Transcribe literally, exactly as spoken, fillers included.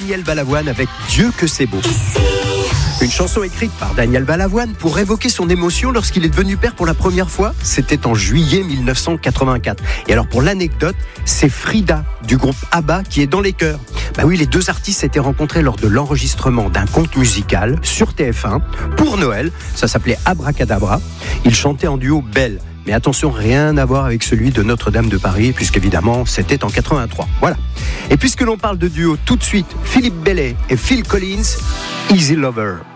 Daniel Balavoine avec Dieu que c'est beau. Une chanson écrite par Daniel Balavoine pour évoquer son émotion lorsqu'il est devenu père pour la première fois. C'était en juillet dix-neuf cent quatre-vingt-quatre. Et alors pour l'anecdote, c'est Frida du groupe ABBA qui est dans les chœurs. Bah oui, les deux artistes s'étaient rencontrés lors de l'enregistrement d'un conte musical sur T F un pour Noël. Ça s'appelait Abracadabra. Ils chantaient en duo Belle. Mais attention, rien à voir avec celui de Notre-Dame de Paris, puisqu'évidemment, c'était en quatre-vingt-trois. Voilà. Et puisque l'on parle de duo, tout de suite, Philippe Bellet et Phil Collins, Easy Lover.